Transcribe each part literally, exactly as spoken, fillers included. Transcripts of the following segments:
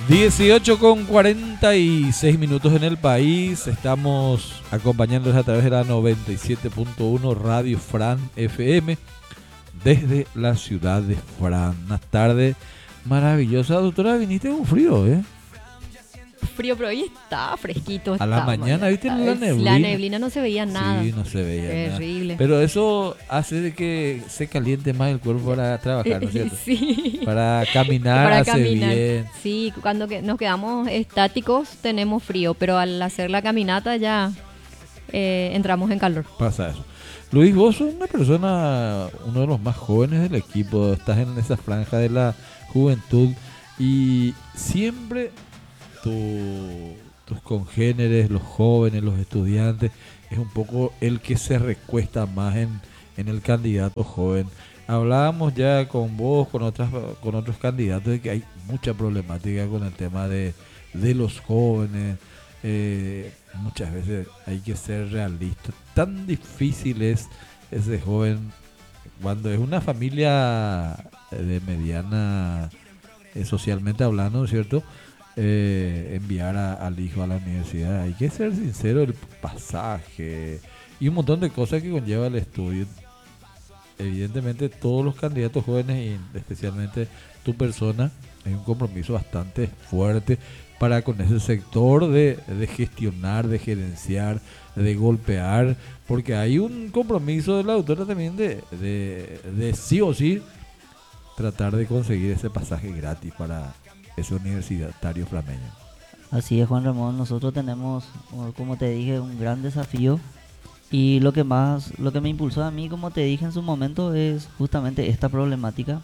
dieciocho con cuarenta y seis minutos en el país. Estamos acompañándoles a través de la noventa y siete punto uno Radio Fran F M desde la ciudad de Fran. Una tarde maravillosa. Doctora, viniste con frío, ¿eh? Frío, pero hoy está fresquito. A la está, mañana, ¿viste la neblina? La neblina no se veía nada. Sí, no se veía Terrible. nada. Pero eso hace de que se caliente más el cuerpo para trabajar, ¿no es cierto? Sí. Para caminar Para hace caminar. bien. Sí, cuando que nos quedamos estáticos tenemos frío, pero al hacer la caminata ya eh, entramos en calor. Pasa eso. Luis, vos sos una persona, uno de los más jóvenes del equipo, estás en esa franja de la juventud y siempre tu, tus congéneres, los jóvenes, los estudiantes, es un poco el que se recuesta más en, en el candidato joven. Hablábamos ya con vos, con otras, con otros candidatos, de que hay mucha problemática con el tema de, de los jóvenes. Eh, muchas veces hay que ser realistas. Tan difícil es ese joven cuando es una familia de mediana, eh, socialmente hablando, ¿no es cierto? Eh, enviar a, al hijo a la universidad. Hay que ser sincero, el pasaje y un montón de cosas que conlleva el estudio. Evidentemente todos los candidatos jóvenes y especialmente tu persona hay un compromiso bastante fuerte para con ese sector de, de gestionar, de gerenciar, de golpear, porque hay un compromiso de la autora también de, de, de sí o sí tratar de conseguir ese pasaje gratis para ese universitario flameño. Así es, Juan Ramón, nosotros tenemos, como te dije, un gran desafío y lo que más, lo que me impulsó a mí, como te dije en su momento, es justamente esta problemática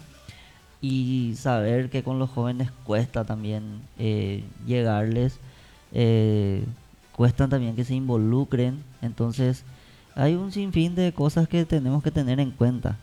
y saber que con los jóvenes cuesta también eh, llegarles, eh, cuesta también que se involucren, entonces hay un sinfín de cosas que tenemos que tener en cuenta.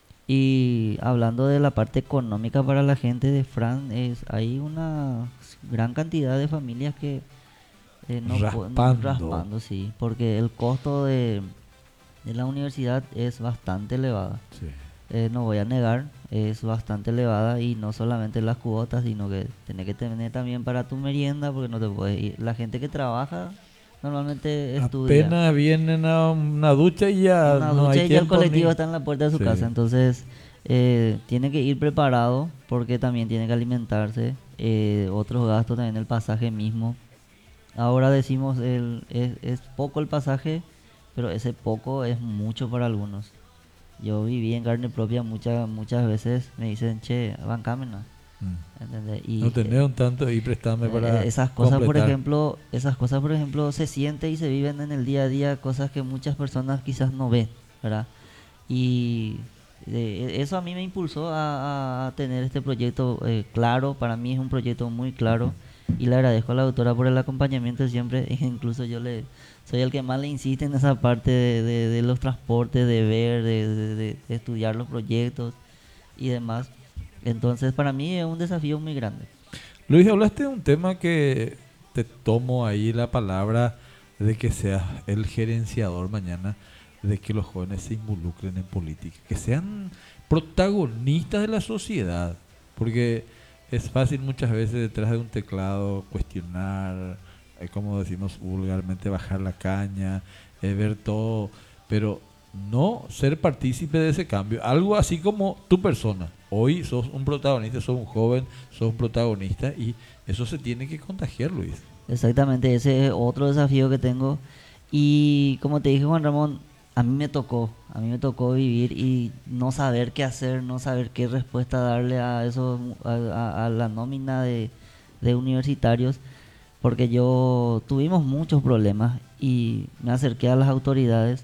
Y hablando de la parte económica para la gente de Fran, es, hay una gran cantidad de familias que eh, no raspando. pueden raspando, sí, porque el costo de, de la universidad es bastante elevada. Sí. Eh, no voy a negar, es bastante elevada y no solamente las cuotas, sino que tenés que tener también para tu merienda, porque no te puedes ir. La gente que trabaja normalmente estudia. Apenas vienen a una ducha y ya Una no ducha hay y ya el tiempo colectivo ni... está en la puerta de su Sí. casa, entonces eh, tiene que ir preparado porque también tiene que alimentarse, eh, otros gastos también el pasaje mismo. Ahora decimos el, es, es poco el pasaje, pero ese poco es mucho para algunos. Yo viví en carne propia muchas muchas veces, me dicen, che, bancame, ¿no? Mm. ¿Entendés? Y No tenés un tanto y préstame para eh, esas cosas, por completar. ejemplo, esas cosas, por ejemplo, se sienten y se viven en el día a día, cosas que muchas personas quizás no ven, ¿verdad? Y eh, eso a mí me impulsó a, a tener este proyecto eh, claro. Para mí es un proyecto muy claro y le agradezco a la doctora por el acompañamiento siempre. Incluso yo le soy el que más le insiste en esa parte de, de, de los transportes, de ver, de, de, de estudiar los proyectos y demás. Entonces para mí es un desafío muy grande. Luis, hablaste de un tema que te tomo ahí la palabra de que seas el gerenciador mañana, de que los jóvenes se involucren en política, que sean protagonistas de la sociedad, porque es fácil muchas veces detrás de un teclado cuestionar, eh, como decimos vulgarmente, bajar la caña, eh, ver todo, pero no ser partícipe de ese cambio. Algo así como tu persona. Hoy sos un protagonista, sos un joven, sos un protagonista y eso se tiene que contagiar, Luis. Exactamente, ese es otro desafío que tengo. Y como te dije, Juan Ramón, a mí me tocó, a mí me tocó vivir y no saber qué hacer, no saber qué respuesta darle a eso, a, a- a la nómina de, de universitarios, porque yo tuvimos muchos problemas y me acerqué a las autoridades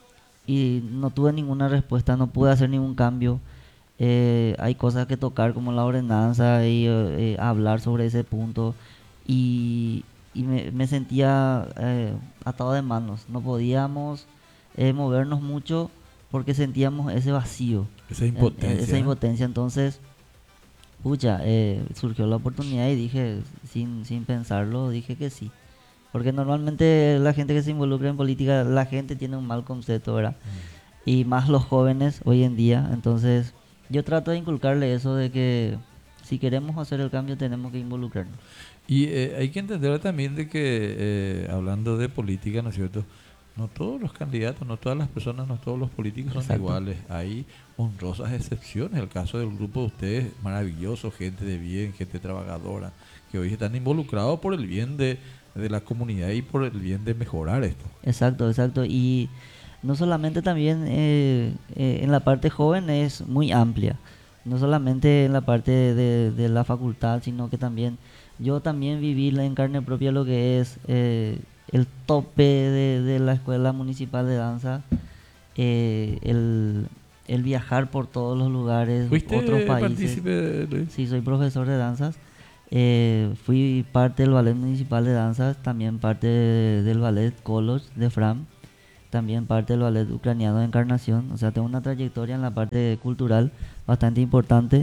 y no tuve ninguna respuesta, no pude hacer ningún cambio. Eh, hay cosas que tocar como la ordenanza y eh, eh, hablar sobre ese punto y, y me, me sentía eh, atado de manos, no podíamos eh, movernos mucho porque sentíamos ese vacío, Esa eh, impotencia. esa ¿eh? impotencia. Entonces, pucha, eh, surgió la oportunidad y dije, sin, sin pensarlo, dije que sí. Porque normalmente la gente que se involucra en política, la gente tiene un mal concepto, ¿verdad? Y más los jóvenes hoy en día. Entonces, yo trato de inculcarle eso de que Si queremos hacer el cambio tenemos que involucrarnos. Y eh, hay que entender también de que, eh, hablando de política, ¿no es cierto? No todos los candidatos, no todas las personas, no todos los políticos son Exacto. iguales. Hay honrosas excepciones. El caso del grupo de ustedes, maravilloso, gente de bien, gente trabajadora, que hoy están involucrados por el bien de, de la comunidad y por el bien de mejorar esto. Exacto, exacto. Y no solamente también eh, eh, en la parte joven es muy amplia. No solamente en la parte de, de la facultad, sino que también yo también viví en carne propia lo que es eh, el tope de, de la Escuela Municipal de Danza, eh, el, el viajar por todos los lugares, ¿Fuiste otros países. partícipe, Luis? Sí, soy profesor de danzas. Eh, fui parte del Ballet Municipal de Danzas, también parte de- del Ballet College de Fram, también parte del Ballet Ucraniano de Encarnación. O sea, tengo una trayectoria en la parte cultural bastante importante.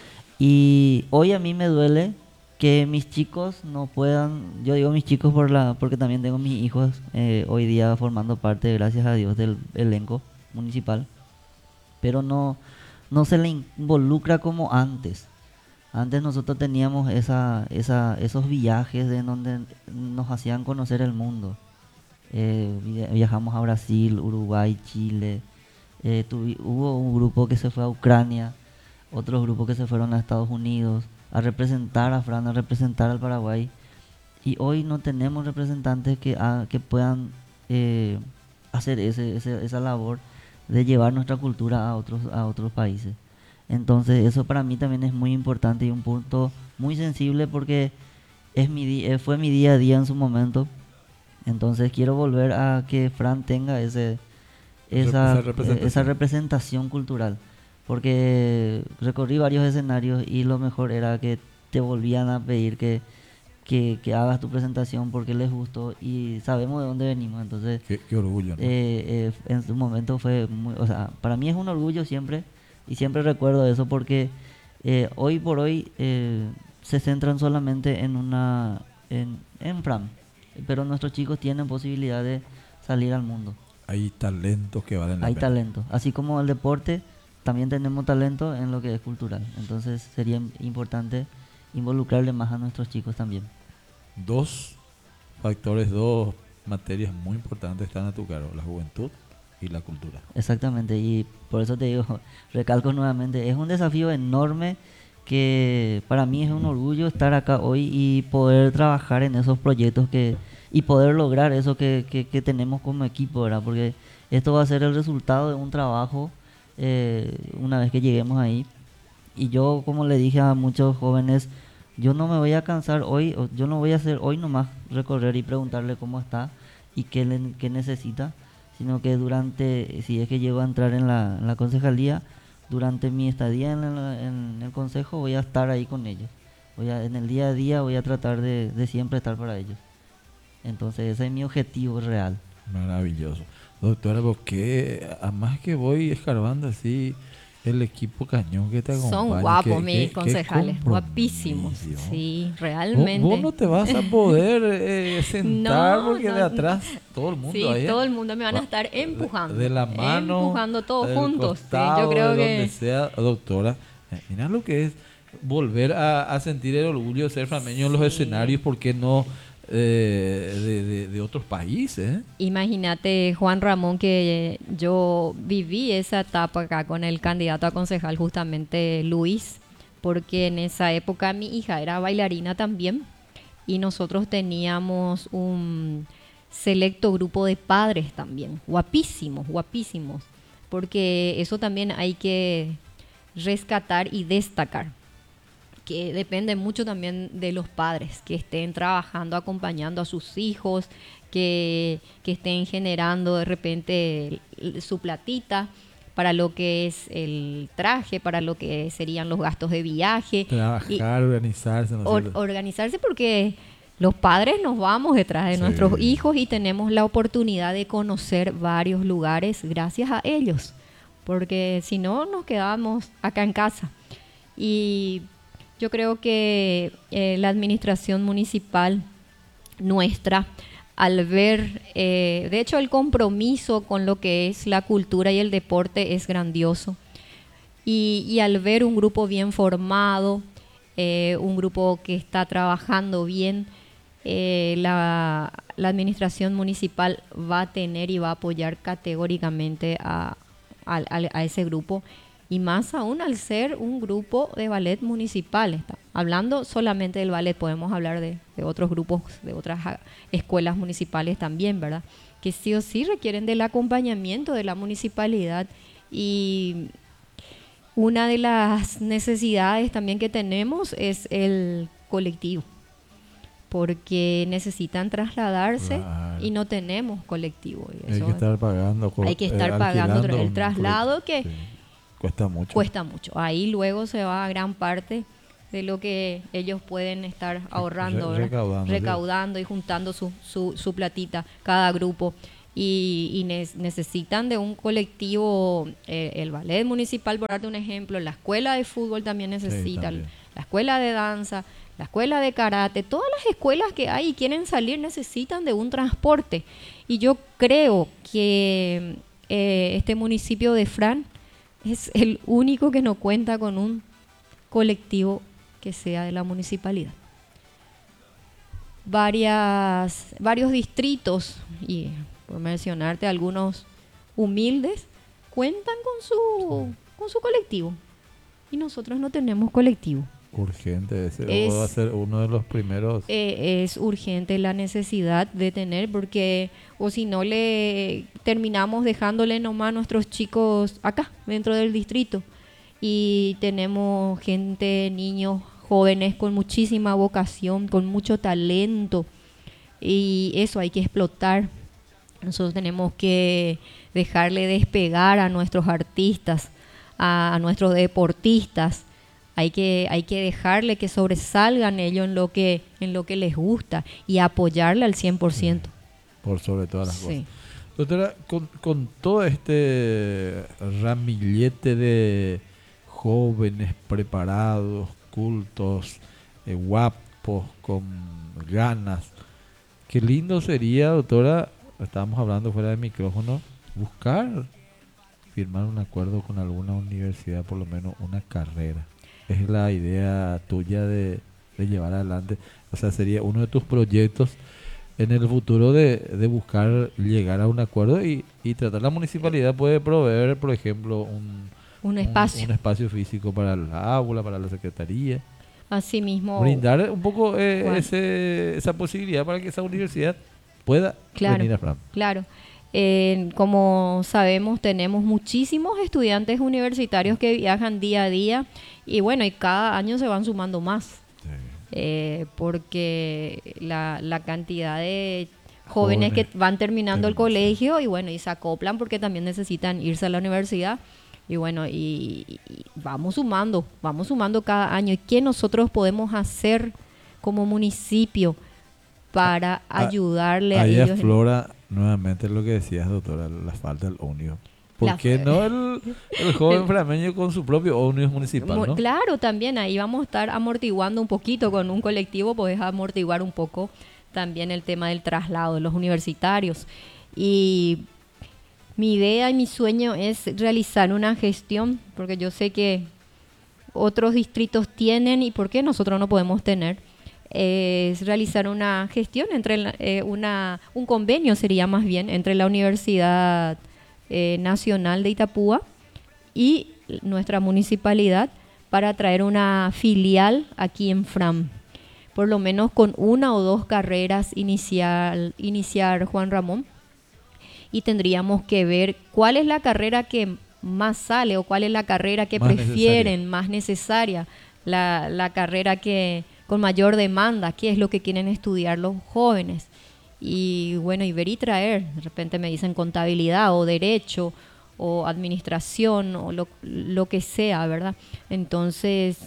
Y hoy a mí me duele que mis chicos no puedan, yo digo mis chicos por la, porque también tengo mis hijos eh, hoy día formando parte, gracias a Dios, del elenco municipal, pero no, no se le involucra como antes. Antes nosotros teníamos esa, esa, esos viajes de donde nos hacían conocer el mundo. Eh, via- viajamos a Brasil, Uruguay, Chile. Eh, tuvi- hubo un grupo que se fue a Ucrania, otros grupos que se fueron a Estados Unidos a representar a Fran, a representar al Paraguay. Y hoy no tenemos representantes que, ha- que puedan eh, hacer ese, ese- esa labor de llevar nuestra cultura a otros, a otros países. Entonces eso para mí también es muy importante y un punto muy sensible porque es mi di- eh, fue mi día a día en su momento. Entonces quiero volver a que Fran tenga ese, esa, Esa eh, representación. esa representación cultural. Porque recorrí varios escenarios y lo mejor era que te volvían a pedir que, que, que hagas tu presentación porque les gustó y sabemos de dónde venimos. Entonces, Qué, qué orgullo, ¿no? eh, eh, en su momento fue muy, o sea, para mí es un orgullo siempre y siempre recuerdo eso porque eh, hoy por hoy eh, se centran solamente en una en, en Fram, pero nuestros chicos tienen posibilidad de salir al mundo. Hay talentos que valen la Hay pena. talento, así como el deporte, también tenemos talento en lo que es cultural. Entonces sería im- importante involucrarle más a nuestros chicos también. Dos factores, dos materias muy importantes están a tu cargo, la juventud y la cultura. Exactamente, y por eso te digo, recalco nuevamente, es un desafío enorme que para mí es un orgullo estar acá hoy y poder trabajar en esos proyectos que y poder lograr eso que, que, que tenemos como equipo, ¿verdad? Porque esto va a ser el resultado de un trabajo eh, una vez que lleguemos ahí. Y yo, como le dije a muchos jóvenes, yo no me voy a cansar hoy, o yo no voy a hacer hoy nomás recorrer y preguntarle cómo está y qué, le- qué necesita, sino que durante, si es que llego a entrar en la, en la concejalía, durante mi estadía en, la- en el consejo voy a estar ahí con ellos. Voy a, en el día a día voy a tratar de, de siempre estar para ellos. Entonces ese es mi objetivo real. Maravilloso. Doctora, ¿por qué? A más que voy escarbando así, el equipo cañón que te acompaña. Son guapos qué- mis qué- qué concejales, guapísimos. compromiso. Sí, Vos, realmente. vos no te vas a poder eh, sentar No, porque no, de atrás todo el mundo Sí, ahí. todo el mundo me van a Va- estar empujando. De, de la mano. Empujando todos del juntos. Sí, costado, yo creo de que donde sea, doctora. eh, Mira lo que es volver a, a sentir el orgullo de ser flameño en los Sí. escenarios, ¿por qué no eh, de, de- de otros países? eh? imagínate, Juan Ramón, que yo viví esa etapa acá con el candidato a concejal, justamente Luis, porque en esa época mi hija era bailarina también y nosotros teníamos un selecto grupo de padres también, guapísimos, guapísimos, porque eso también hay que rescatar y destacar, que depende mucho también de los padres que estén trabajando, acompañando a sus hijos, que, que estén generando de repente el- su platita para lo que es el traje, para lo que serían los gastos de viaje. Y Trabajar, organizarse. ¿no es or- cierto? organizarse porque los padres nos vamos detrás de Sí. nuestros hijos y tenemos la oportunidad de conocer varios lugares gracias a ellos, porque si no nos quedamos acá en casa. Y yo creo que eh, la administración municipal nuestra, al ver, eh, de hecho el compromiso con lo que es la cultura y el deporte es grandioso. Y, y al ver un grupo bien formado, eh, un grupo que está trabajando bien, eh, la, la administración municipal va a tener y va a apoyar categóricamente a, a, a- a ese grupo, y más aún al ser un grupo de ballet municipal. Está hablando solamente del ballet, podemos hablar de, de otros grupos, de otras ah, escuelas municipales también, ¿verdad? Que sí o sí requieren del acompañamiento de la municipalidad. Y una de las necesidades también que tenemos es el colectivo, porque necesitan trasladarse Claro. y no tenemos colectivo. Y Hay eso que estar pagando. co- hay que eh, estar pagando alquilando el un traslado, que colectivo. Sí. Cuesta mucho. cuesta mucho. Ahí luego se va gran parte de lo que ellos pueden estar ahorrando, re- ¿verdad? recaudando, sí. Recaudando y juntando su, su, su platita, cada grupo. Y, y ne- necesitan de un colectivo, eh, el ballet municipal, por darte un ejemplo, la escuela de fútbol también necesita, también. la escuela de danza, la escuela de karate, todas las escuelas que hay y quieren salir necesitan de un transporte. Y yo creo que eh, este municipio de Fran es el único que no cuenta con un colectivo que sea de la municipalidad. Varias, varios distritos, y por mencionarte algunos humildes, cuentan con su, con su colectivo. Y nosotros no tenemos colectivo. Urgente. Ese Es- va a ser uno de los primeros. Eh, es urgente la necesidad de tener, porque o si no le terminamos dejándole nomás a nuestros chicos acá, dentro del distrito. Y tenemos gente, niños, jóvenes con muchísima vocación, con mucho talento. Y eso hay que explotar. Nosotros tenemos que dejarle despegar a nuestros artistas, a, a nuestros deportistas. Hay que, hay que dejarle que sobresalgan ellos en lo que, en lo que les gusta, y apoyarle al cien por ciento. Por sobre todas las Sí. cosas. Doctora, con, con todo este ramillete de jóvenes preparados, cultos, eh, guapos, con ganas, qué lindo sería, doctora, estábamos hablando fuera del micrófono, buscar firmar un acuerdo con alguna universidad, por lo menos una carrera. Es la idea tuya de, de llevar adelante. O sea, sería uno de tus proyectos en el futuro de, de buscar llegar a un acuerdo y, y tratar. La municipalidad puede proveer, por ejemplo, un, Un espacio. un, un espacio físico para el aula, para la secretaría. Así mismo. Brindar un poco eh, Juan. ese, esa posibilidad para que esa universidad pueda Claro. venir a Fran. Claro. Eh, como sabemos, tenemos muchísimos estudiantes universitarios que viajan día a día, y bueno, y cada año se van sumando más, eh, porque la, la cantidad de jóvenes, Jóvenes que van terminando el terminan, colegio y bueno, y se acoplan porque también necesitan irse a la universidad. Y bueno, y, y vamos sumando, vamos sumando cada año. ¿Y qué nosotros podemos hacer como municipio para Ah, ayudarle a Ahí ellos? en- aflora nuevamente lo que decías, doctora, la falta del ómnibus. ¿Por La qué fa- no el, el joven frameño con su propio ómnibus municipal, Mu- no? Claro, también ahí vamos a estar amortiguando un poquito con un colectivo, podés amortiguar un poco también el tema del traslado de los universitarios. Y mi idea y mi sueño es realizar una gestión, porque yo sé que otros distritos tienen y por qué nosotros no podemos tener. Es realizar una gestión entre la- eh, una, un convenio sería más bien entre la Universidad eh, Nacional de Itapúa y nuestra municipalidad, para traer una filial aquí en Fram. Por lo menos con una o dos carreras inicial, iniciar, Juan Ramón, y tendríamos que ver cuál es la carrera que más sale o cuál es la carrera que Más prefieren, más necesaria, la, la carrera que con mayor demanda, qué es lo que quieren estudiar los jóvenes. Y bueno, y ver y traer, de repente me dicen contabilidad o derecho o administración o lo, lo que sea, ¿verdad? Entonces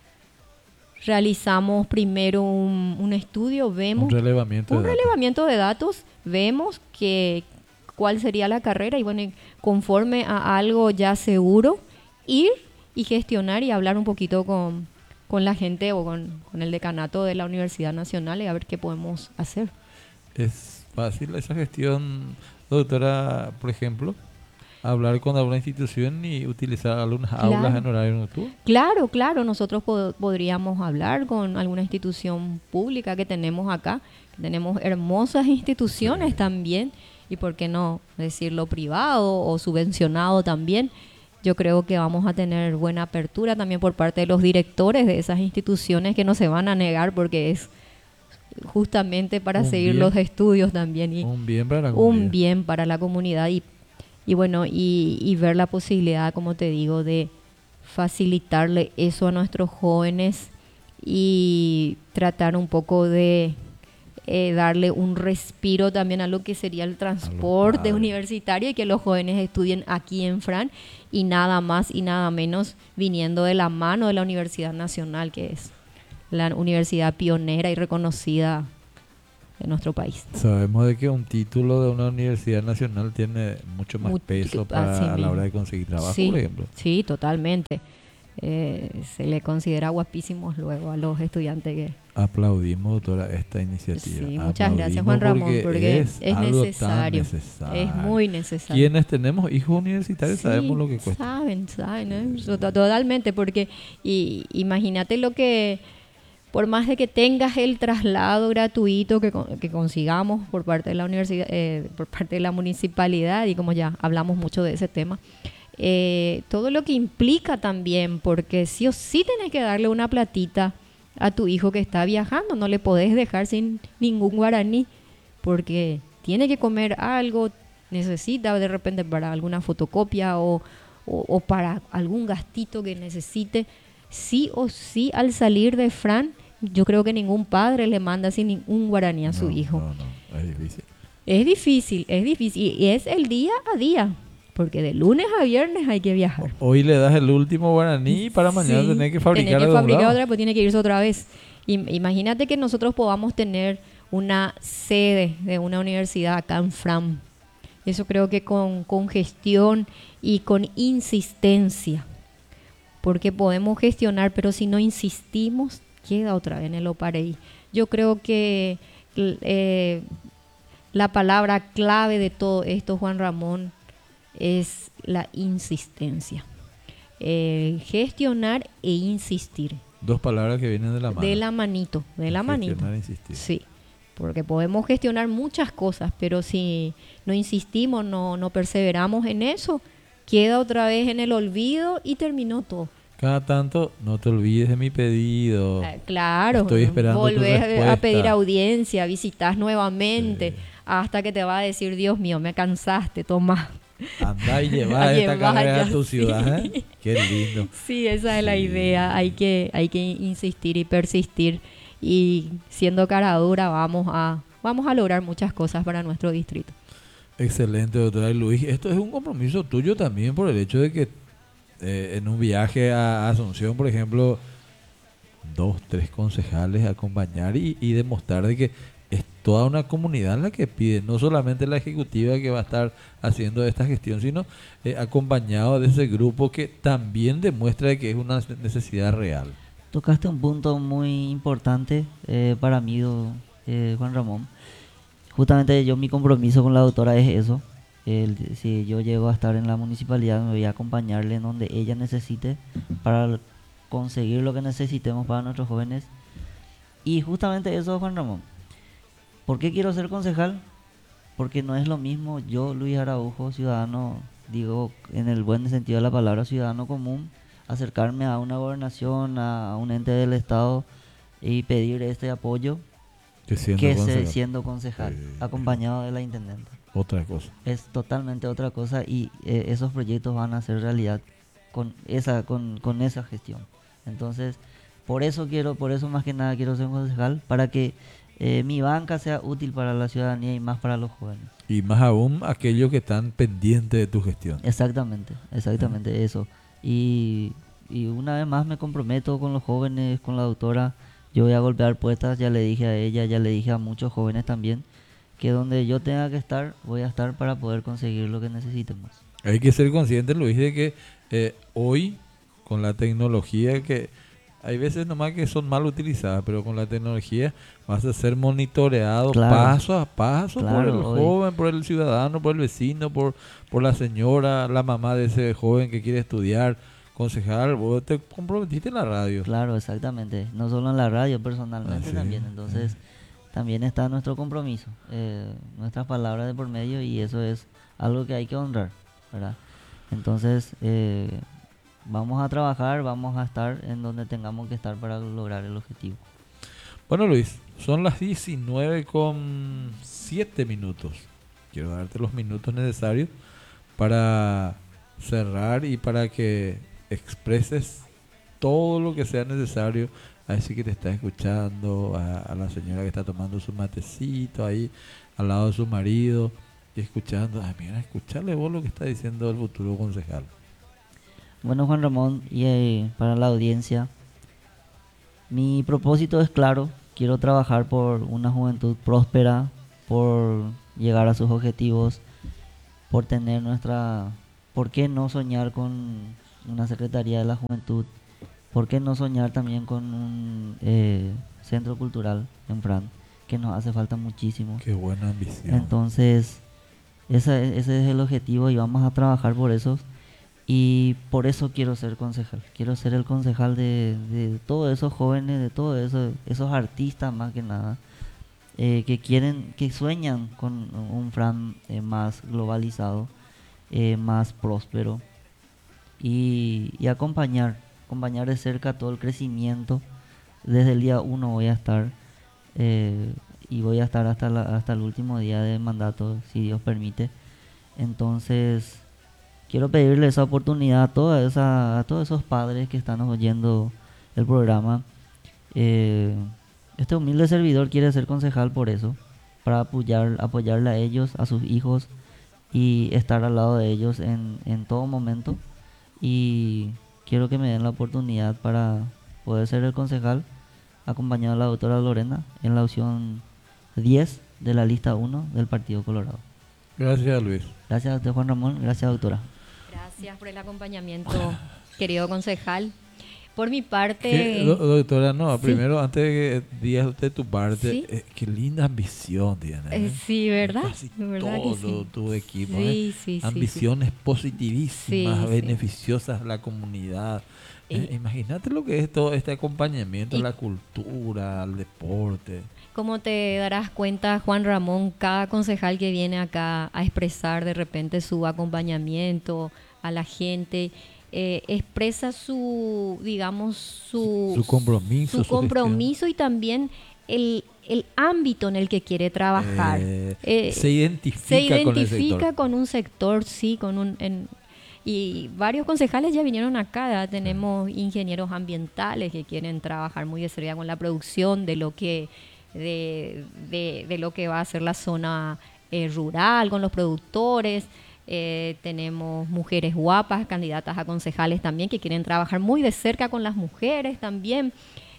realizamos primero un, un estudio, vemos Un relevamiento un de datos. relevamiento de datos, vemos que cuál sería la carrera, y bueno, y conforme a algo ya seguro, ir y gestionar y hablar un poquito con, con la gente o con, con el decanato de la Universidad Nacional y a ver qué podemos hacer. Es fácil esa gestión, doctora, por ejemplo. hablar con alguna institución y utilizar algunas Claro. aulas en horario nocturno. Claro, claro, nosotros po- podríamos hablar con alguna institución pública que tenemos acá. Tenemos hermosas instituciones Sí. también, y por qué no decirlo privado o subvencionado también. Yo creo que vamos a tener buena apertura también por parte de los directores de esas instituciones que no se van a negar porque es justamente para Un seguir bien. los estudios también y Un bien para la comunidad. un bien para la comunidad y, y bueno, y, y ver la posibilidad, como te digo, de facilitarle eso a nuestros jóvenes y tratar un poco de eh, darle un respiro también a lo que sería el transporte padres. universitario y que los jóvenes estudien aquí en Fran y nada más y nada menos viniendo de la mano de la Universidad Nacional, que es la universidad pionera y reconocida de nuestro país. Sabemos de que un título de una universidad nacional tiene mucho más Mu- peso así para, a la mismo. hora de conseguir trabajo, Sí, por ejemplo. sí, totalmente. Eh, se le considera guapísimos luego a los estudiantes que... Aplaudimos, doctora, esta iniciativa. Sí, muchas gracias, Aplaudimos Juan Ramón, porque porque es, es algo tan necesario, necesario. es muy necesario. Quienes tenemos hijos universitarios Sí, sabemos lo que cuesta. Saben, saben, ¿eh? To- totalmente, porque y, imagínate lo que, por más de que tengas el traslado gratuito que, con- que consigamos por parte de la universidad, eh, por parte de la municipalidad, y como ya hablamos mucho de ese tema, eh, todo lo que implica también, porque sí o sí tenés que darle una platita a tu hijo que está viajando, no le podés dejar sin ningún guaraní, porque tiene que comer algo, necesita de repente para alguna fotocopia o, o, o para algún gastito que necesite, sí o sí al salir de Fran, yo creo que ningún padre le manda sin ningún guaraní a su No, hijo. No, no, es difícil. Es difícil, es difícil y es el día a día, porque de lunes a viernes hay que viajar. Hoy le das el último guaraní y para mañana Sí, tenés que fabricar tenés que el fabricar doblado. otra, pues tiene que irse otra vez. Im- Imagínate que nosotros podamos tener una sede de una universidad acá en Fram. Eso creo que con, con gestión y con insistencia, porque podemos gestionar, pero si no insistimos, queda otra vez en el Opareí. Yo creo que l- eh, la palabra clave de todo esto, Juan Ramón, es la insistencia. Eh, gestionar e insistir. Dos palabras que vienen de la mano. De la manito, de la manito. Gestionar e insistir. Sí, porque podemos gestionar muchas cosas, pero si no insistimos, no, no perseveramos en eso, queda otra vez en el olvido y terminó todo. Cada tanto, no te olvides de mi pedido. Eh, claro, Estoy esperando tu volvés a respuesta. pedir audiencia, visitas nuevamente, Sí. hasta que te va a decir, Dios mío, me cansaste, toma. Andá y llevá A esta llevar, carrera a ya, tu sí. ciudad. ¿eh? Qué lindo. Sí, esa es la Sí. idea. Hay que, hay que insistir y persistir. Y siendo cara dura, vamos a, vamos a lograr muchas cosas para nuestro distrito. Excelente, doctora Luis. Esto es un compromiso tuyo también por el hecho de que eh, en un viaje a Asunción, por ejemplo, dos, tres concejales acompañar y, y demostrar de que es toda una comunidad la que pide, no solamente la ejecutiva que va a estar haciendo esta gestión, sino eh, acompañado de ese grupo que también demuestra de que es una necesidad real. Tocaste un punto muy importante eh, para mí, do- eh, Juan Ramón. Justamente yo mi compromiso con la doctora es eso. El- si yo llego a estar en la municipalidad, me voy a acompañarle en donde ella necesite para conseguir lo que necesitemos para nuestros jóvenes. Y justamente eso, Juan Ramón. ¿Por qué quiero ser concejal? Porque no es lo mismo yo, Luis Araujo, ciudadano, digo en el buen sentido de la palabra, ciudadano común, acercarme a una gobernación, a, a un ente del Estado y pedir este apoyo Que siendo que se- concejal. siendo concejal, Sí. acompañado de la intendente. Otra cosa. Es totalmente otra cosa y eh, esos proyectos van a ser realidad con esa, con, con esa gestión. Entonces, por eso quiero, por eso más que nada quiero ser concejal, para que eh, mi banca sea útil para la ciudadanía y más para los jóvenes. Y más aún aquellos que están pendientes de tu gestión. Exactamente, exactamente eso. Y, y una vez más me comprometo con los jóvenes, con la doctora. Yo voy a golpear puertas, ya le dije a ella, ya le dije a muchos jóvenes también, que donde yo tenga que estar, voy a estar para poder conseguir lo que necesitemos. Hay que ser consciente, Luis, de que eh, hoy, con la tecnología que hay veces nomás que son mal utilizadas, pero con la tecnología vas a ser monitoreado Claro. paso a paso por Claro, el hoy- joven, por el ciudadano, por el vecino, por, por la señora, la mamá de ese joven que quiere estudiar. Concejal, vos te comprometiste en la radio. Claro, exactamente. No solo en la radio, personalmente Ah, sí. también. Entonces, también está nuestro compromiso, eh, nuestras palabras de por medio, y eso es algo que hay que honrar, ¿verdad? Entonces, eh, vamos a trabajar, vamos a estar en donde tengamos que estar para lograr el objetivo. Bueno, Luis, son las diecinueve con siete minutos. Quiero darte los minutos necesarios para cerrar y para que expreses todo lo que sea necesario a ese que te está escuchando, a, a la señora que está tomando su matecito ahí al lado de su marido y escuchando. Ah, mira, escucharle vos lo que está diciendo el futuro concejal. Bueno, Juan Ramón, y eh, para la audiencia, mi propósito es claro. Quiero trabajar por una juventud próspera, por llegar a sus objetivos, por tener nuestra... ¿Por qué no soñar con una Secretaría de la Juventud? ¿Por qué no soñar también con un eh, centro cultural en Fran? Que nos hace falta muchísimo. Qué buena ambición. Entonces, esa es- ese es el objetivo y vamos a trabajar por eso. Y por eso quiero ser concejal. Quiero ser el concejal de, de todos esos jóvenes, de todos esos, esos artistas más que nada, eh, que quieren, que sueñan con un Fran eh, más globalizado, eh, más próspero, y, y acompañar, acompañar de cerca todo el crecimiento. Desde el día uno voy a estar, eh, y voy a estar hasta, la- hasta el último día de mandato, si Dios permite. Entonces, quiero pedirle esa oportunidad a, toda esa, a todos esos padres que están oyendo el programa. Eh, este humilde servidor quiere ser concejal por eso, para apoyar, apoyarle a ellos, a sus hijos, y estar al lado de ellos en, en todo momento. Y quiero que me den la oportunidad para poder ser el concejal, acompañado de la doctora Lorena, en la opción diez de la lista uno del Partido Colorado. Gracias, Luis. Gracias a usted, Juan Ramón. Gracias, doctora. Gracias por el acompañamiento, querido concejal. Por mi parte, ¿Qué, do- doctora, no, sí. primero, antes de que digas usted tu parte, Sí. eh, qué linda ambición tiene. eh, ¿eh? sí, ¿verdad? Casi ¿Verdad que todo sí? tu equipo. Sí, ¿eh? sí, sí, sí. Ambiciones positivísimas, Sí, sí. beneficiosas a la comunidad. ¿eh? Y- Imagínate lo que es todo este acompañamiento Y- a la cultura, al deporte. Como te darás cuenta, Juan Ramón, cada concejal que viene acá a expresar de repente su acompañamiento a la gente, eh, expresa su, digamos, su, Su compromiso, su su compromiso y también el, el ámbito en el que quiere trabajar. Eh, Eh, se identifica, se identifica con el sector. con un sector, sí, con un... en- y varios concejales ya vinieron acá, ¿verdad? Tenemos ingenieros ambientales que quieren trabajar muy de cerca con la producción de lo que de, de- de lo que va a ser la zona eh, rural, con los productores. Eh, tenemos mujeres guapas, candidatas a concejales también, que quieren trabajar muy de cerca con las mujeres también.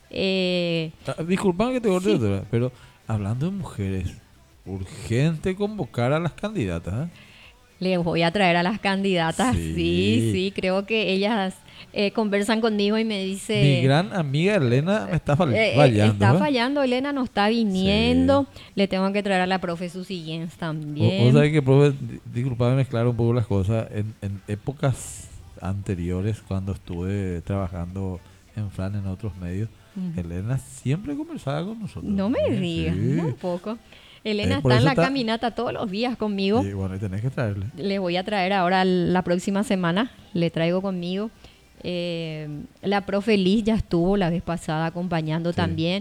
Eh, Ah, disculpame que te corte, Sí. doctora, pero hablando de mujeres, urgente convocar a las candidatas. ¿eh? Les voy a traer a las candidatas, Sí. sí, sí, creo que ellas eh, conversan conmigo y me dice... Mi gran amiga Elena me está fall- eh, eh, fallando. está ¿eh? fallando, Elena no está viniendo. Le tengo que traer a la profe Susi Jens O- también. Vos sabés que, profe, di- disculpame mezclar un poco las cosas. En, en épocas anteriores, cuando estuve trabajando en Fran en otros medios, Ujú. Elena siempre conversaba con nosotros. No me Sí, digas, sí. un poco. Elena Eh, por está en eso la está- caminata todos los días conmigo. Y bueno, y tenés que traerle. Le voy a traer ahora la próxima semana, le traigo conmigo. Eh, la profe Liz ya estuvo la vez pasada acompañando Sí. también.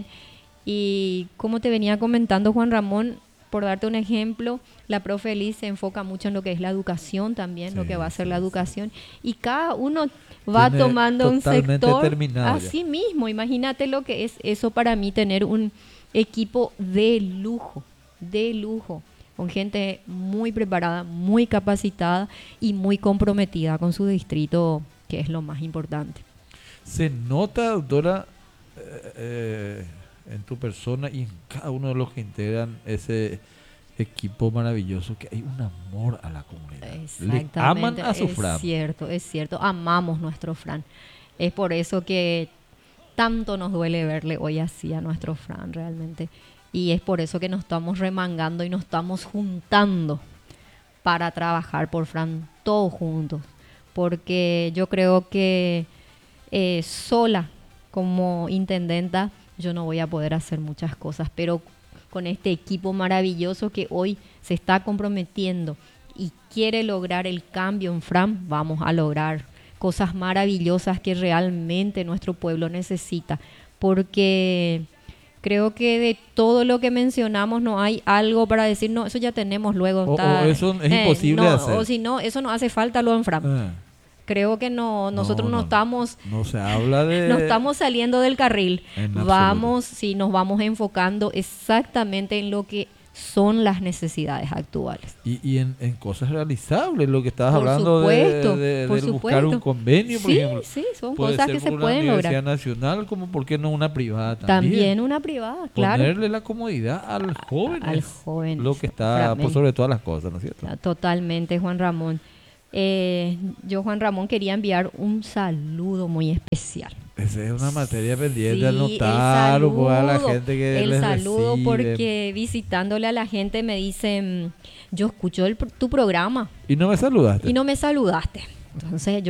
Y como te venía comentando Juan Ramón, por darte un ejemplo, la profe Liz se enfoca mucho en lo que es la educación también, lo Sí, que va a ser sí, la sí. educación. Y cada uno va Tiene tomando un totalmente sector terminado ya. así mismo. Imagínate lo que es eso para mí, tener un equipo de lujo, de lujo, con gente muy preparada, muy capacitada y muy comprometida con su distrito, que es lo más importante. Se nota, doctora, eh, eh, en tu persona y en cada uno de los que integran ese equipo maravilloso, que hay un amor a la comunidad. Le Exactamente. aman a su es Fran. cierto, es cierto. Amamos nuestro Fran. Es por eso que tanto nos duele verle hoy así a nuestro Fran realmente. Y es por eso que nos estamos remangando y nos estamos juntando para trabajar por Fran todos juntos. Porque yo creo que eh, sola como intendenta yo no voy a poder hacer muchas cosas, pero con este equipo maravilloso que hoy se está comprometiendo y quiere lograr el cambio en Fran, vamos a lograr cosas maravillosas que realmente nuestro pueblo necesita, porque creo que de todo lo que mencionamos no hay algo para decir, no, eso ya tenemos luego. O, está, o eso es eh, imposible no, de hacer. O si no, eso no hace falta lo en Fran. Ah. Creo que no, nosotros no, no, no estamos... No se habla de... No estamos saliendo del carril. En vamos, sí, nos vamos enfocando exactamente en lo que son las necesidades actuales. Y, y en, en cosas realizables, lo que estabas Por hablando supuesto, de, de, por de buscar un supuesto. convenio, por Sí, ejemplo. sí, son Puede cosas ser que se por pueden una lograr. universidad nacional, como por qué no una privada también. También una privada, claro. Ponerle la comodidad al joven. Al es joven, Lo que está seguramente. por sobre todas las cosas, ¿no es cierto? Totalmente, Juan Ramón. Eh, yo, Juan Ramón, quería enviar un saludo muy especial. Esa es una materia pendiente Sí, a notar el o pues, a la saludo, gente que el les saludo recibe. porque visitándole a la gente me dicen, yo escucho el, tu programa Y no me saludaste. y no me saludaste. Entonces yo